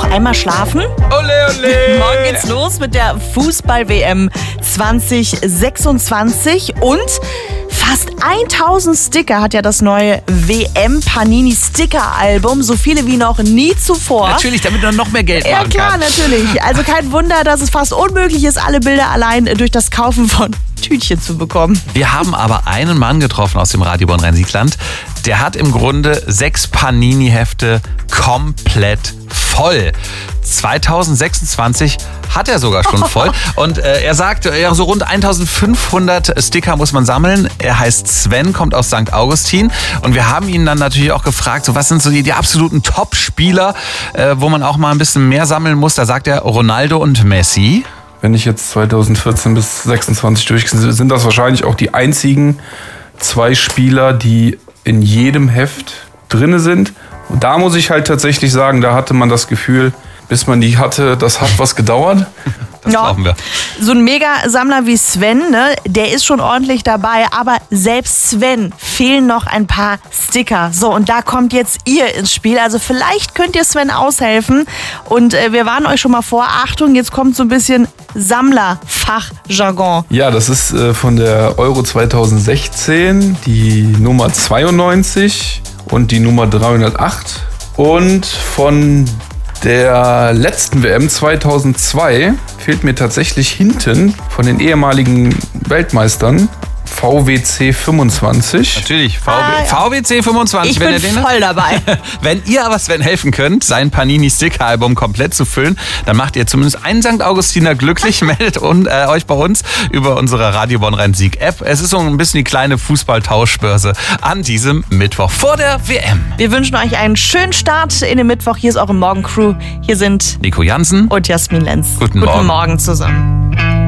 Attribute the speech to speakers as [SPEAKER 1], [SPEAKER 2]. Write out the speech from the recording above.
[SPEAKER 1] einmal schlafen.
[SPEAKER 2] Ole, ole.
[SPEAKER 1] Morgen geht's los mit der Fußball-WM 2026 und fast 1000 Sticker hat ja das neue WM-Panini-Sticker-Album. So viele wie noch nie zuvor.
[SPEAKER 2] Natürlich, damit man noch mehr Geld machen kann.
[SPEAKER 1] Ja klar, natürlich. Also kein Wunder, dass es fast unmöglich ist, alle Bilder allein durch das Kaufen von Tütchen zu bekommen.
[SPEAKER 2] Wir haben aber einen Mann getroffen aus dem Radio Bonn-Rhein-Sieg-Land. Der hat im Grunde 6 Panini-Hefte komplett voll. 2026 hat er sogar schon voll. Und er sagt, ja, so rund 1500 Sticker muss man sammeln. Er heißt Sven, kommt aus St. Augustin. Und wir haben ihn dann natürlich auch gefragt, so was sind so die absoluten Top-Spieler, wo man auch mal ein bisschen mehr sammeln muss. Da sagt er Ronaldo und Messi.
[SPEAKER 3] Wenn ich jetzt 2014 bis 26 durchgehe, sind das wahrscheinlich auch die einzigen 2 Spieler, die in jedem Heft drinne sind. Und da muss ich halt tatsächlich sagen, da hatte man das Gefühl, bis man die hatte, das hat was gedauert.
[SPEAKER 2] Das glauben wir.
[SPEAKER 1] So ein Mega-Sammler wie Sven, ne, der ist schon ordentlich dabei, aber selbst Sven fehlen noch ein paar Sticker. So, und da kommt jetzt ihr ins Spiel. Also vielleicht könnt ihr Sven aushelfen. Und wir warnen euch schon mal vor, Achtung, jetzt kommt so ein bisschen Sammlerfachjargon.
[SPEAKER 3] Ja, das ist von der Euro 2016 die Nummer 92 und die Nummer 308. Und von der letzten WM 2002 fehlt mir tatsächlich hinten von den ehemaligen Weltmeistern VWC 25.
[SPEAKER 2] Natürlich, VWC 25.
[SPEAKER 1] Ich bin voll dabei.
[SPEAKER 2] Wenn ihr aber Sven helfen könnt, sein Panini-Sticker-Album komplett zu füllen, dann macht ihr zumindest einen St. Augustiner glücklich. Meldet euch bei uns über unsere Radio Bonn-Rhein-Sieg-App. Es ist so ein bisschen die kleine Fußball-Tauschbörse an diesem Mittwoch vor der WM.
[SPEAKER 1] Wir wünschen euch einen schönen Start in den Mittwoch. Hier ist eure Morgencrew. Hier sind
[SPEAKER 2] Nico Jansen
[SPEAKER 1] und Jasmin Lenz.
[SPEAKER 2] Guten
[SPEAKER 1] Morgen zusammen.